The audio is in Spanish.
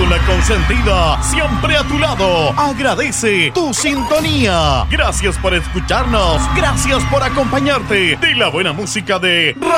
La Consentida, siempre a tu lado, agradece tu sintonía. Gracias por escucharnos, gracias por acompañarte de la buena música de